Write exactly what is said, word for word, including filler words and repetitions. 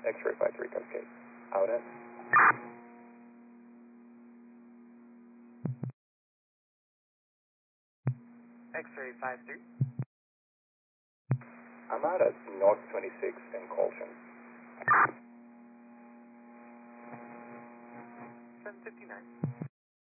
X-ray five three Cascade. Out at. X-ray five three. I'm out at North twenty-six in Colchon. seven fifty-nine.